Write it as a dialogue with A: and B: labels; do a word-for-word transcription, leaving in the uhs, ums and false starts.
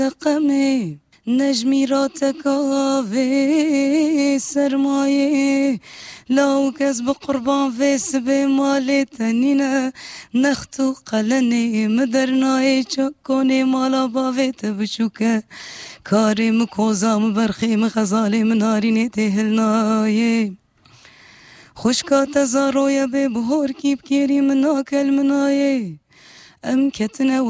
A: قمه نجمی را تکاوه سرمایه لاو کس بقربان فیس به مال تنینه نختو قلنه مدرنای چکونه مالا باویت بچوکه کاری مکوزام برخی مخزالی منارینه تهلنایه خوشکات زارویا به بهور کیب کیری مناکل منایه ام کتنه